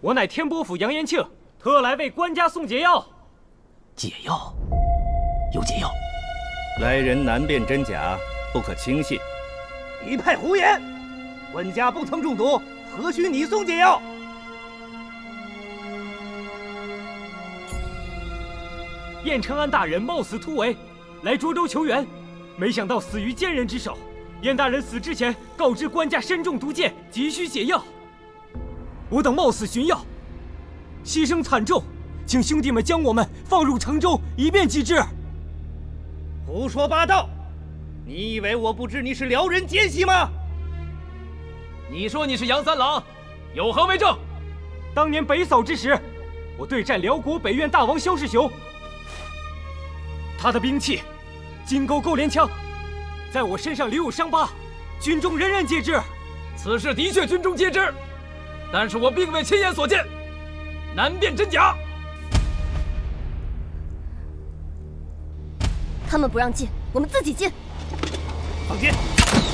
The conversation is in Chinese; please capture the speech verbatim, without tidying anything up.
我乃天波府杨延庆，特来为官家送解药。 解药？有解药？ 来人难辨真假，不可轻信。 一派胡言！官家不曾中毒，何须你送解药？ 燕承安大人冒死突围，来涿州求援，没想到死于奸人之手。燕大人死之前告知官家身中毒箭，急需解药。我等冒死寻药，牺牲惨重，请兄弟们将我们放入城中，以便击之。 胡说八道！你以为我不知你是辽人奸细吗？ 你说你是杨三郎，有何为证？ 当年北扫之时，我对战辽国北院大王萧世雄，他的兵器金钩钩镰枪，在我身上留有伤疤，军中人人皆知。 此事的确军中皆知，但是我并未亲眼所见，难辨真假。 他们不让进，我们自己进。 放箭！